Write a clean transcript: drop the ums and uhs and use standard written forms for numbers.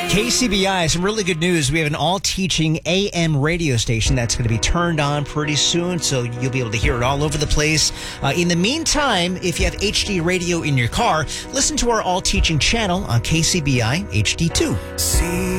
KCBI, some really good news. We have an all-teaching AM radio station that's going to be turned on pretty soon, so you'll be able to hear it all over the place. In the meantime, if you have HD radio in your car, listen to our all-teaching channel on KCBI HD2.